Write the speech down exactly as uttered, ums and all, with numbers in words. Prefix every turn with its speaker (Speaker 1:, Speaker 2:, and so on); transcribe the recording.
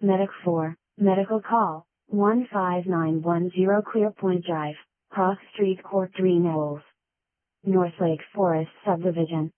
Speaker 1: Medic four, medical call, one five nine one zero Clearpoint Drive, Cross Street Court Green Knolls. North Lake Forest Subdivision.